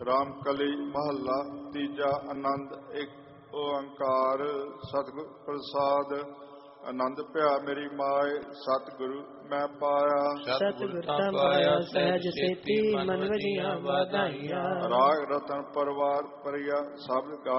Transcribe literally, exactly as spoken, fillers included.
ਰਾਮ ਕਲੀ ਮਹੱਲਾ ਤੀਜਾ। ਆਨੰਦ ਇੱਕ ਓੰਕਾਰ ਸਤਿਗੁਰ ਪ੍ਰਸਾਦ। ਆਨੰਦ ਭਿਆ ਮੇਰੀ ਮਾਏ ਸਤਿਗੁਰੂ ਮੈਂ ਪਾਇਆ। ਸਤਿਗੁਰ ਤਾਂ ਪਾਇਆ ਸਹਿਜ ਸੇਤੀ ਮਨ ਵਜੀਆਂ ਵਾਧਾਈਆਂ। ਰਾਗ ਰਤਨ ਪਰਵਾਰ ਪਰਿਆ ਸਭ